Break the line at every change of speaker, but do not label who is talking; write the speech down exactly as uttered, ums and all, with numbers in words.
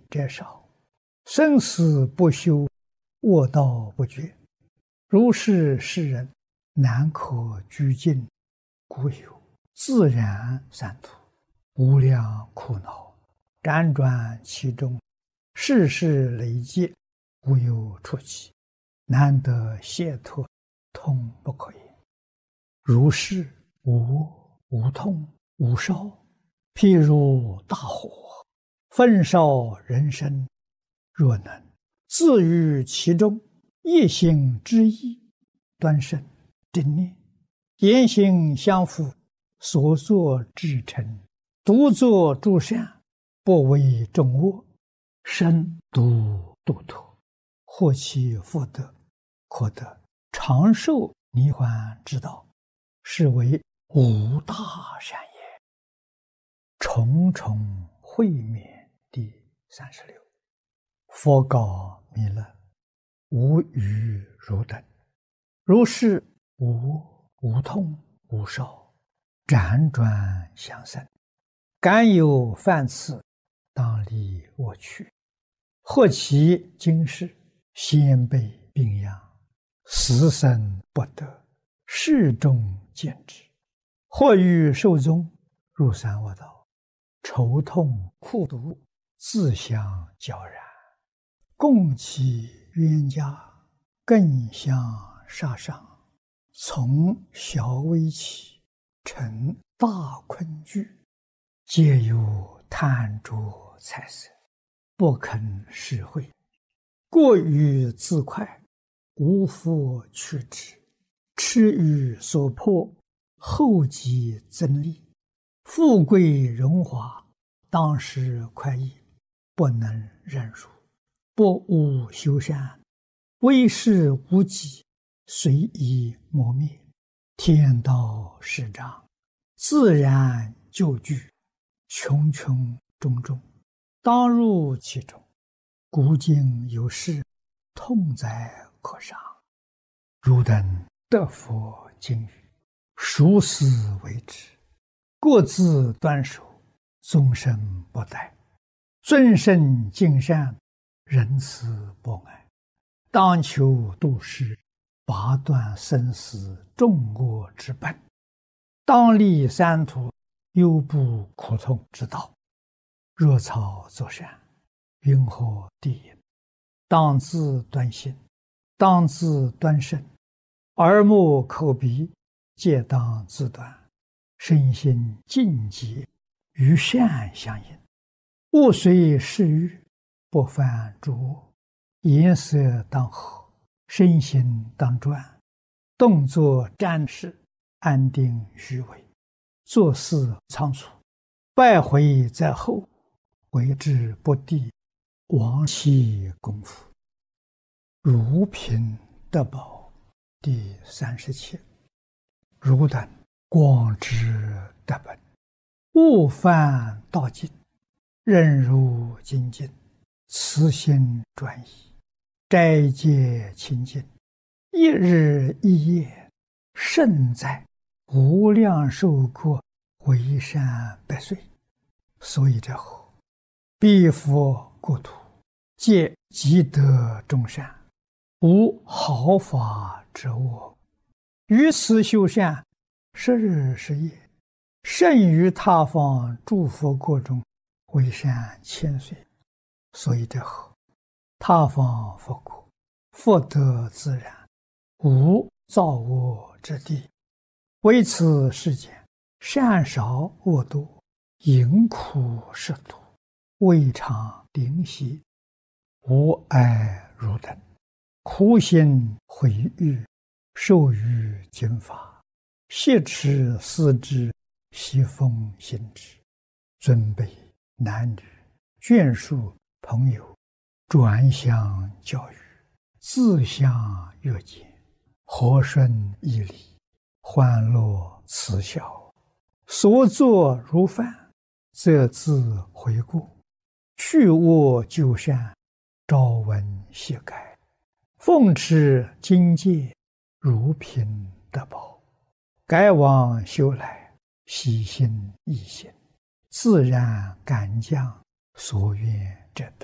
者少，生死不休，卧道不绝。如是世人，难可居尽，故有自然三途，无量苦恼，辗转其中，世事累劫，无有出期，难得解脱，痛不可言。如是无无痛无烧，譬如大火，焚烧人身。若能自于其中，一心之意，端慎正念，言行相符，所作至诚，独作诸善，不为众恶，身独度脱，获其福德，可得长寿涅槃之道，是为无大善也。重重会面第三十六。佛告弥勒：无余汝等，如是无无痛无烧，辗转相生，敢有犯次，当离我去。或其今世，先被病殃，死生不得，世众见之。或欲寿终，入三恶道，愁痛苦毒，自相交然，共其冤家，更相杀伤，从小微起，成大困惧，皆有贪着财色，不肯实惠，过于自快，无复去之，痴于所迫，后继增利，富贵荣华，当时快意，不能忍辱，不务修善，为事无己，随意磨灭，天道始长，自然就具，穷穷种种，当入其中，古今有事，痛哉可伤。汝等得佛经语，熟思为之，各自端守，终身不殆，尊胜敬善，仁慈博爱，当求度世，拔断生死众恶之本，当立三途，忧怖苦痛之道。若草作善，云何地也？当自端心，当自端身，耳目口鼻，皆当自端，身心净洁，与善相应，勿随世欲，不犯诸恶，颜色当和，身心当专，动作瞻视，安定虚伪，做事仓促，败毁在后，为之不第，亡其功夫。如贫得宝第三十七。汝等广知得本，勿犯道尽，任如精进，慈心专一，斋戒清净，一日一夜，胜在无量寿过，为善百岁。所以者何？彼佛国土，皆积德众善，无毫发之恶，于此修善，十日十夜，胜于他方诸佛国中，为善千岁。所以者何？他方佛国，福德自然，无造恶之地。为此世间，善少恶多，淫苦食毒，未尝灵犀，无碍汝等，苦心毁誉，受于经法，挟持思之，习风行之，尊卑男女，眷属朋友，转相教育，自相约见，和顺义理，欢乐慈孝，所作如饭，则自回顾，去恶就善，朝闻夕改，奉持经戒，如贫得宝，改往修来，喜心易行，自然感将，所愿者得。